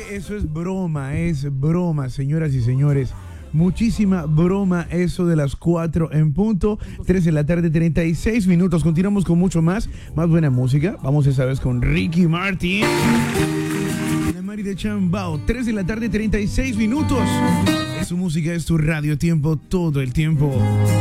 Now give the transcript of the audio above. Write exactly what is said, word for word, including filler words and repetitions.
eso es broma, es broma, señoras y señores. Muchísima broma eso de las cuatro en punto, tres de la tarde, treinta y seis minutos. Continuamos con mucho más, más buena música. Vamos esta vez con Ricky Martin. De Mari de Chambao, tres de la tarde, treinta y seis minutos. Es tu música, es tu radio tiempo, todo el tiempo.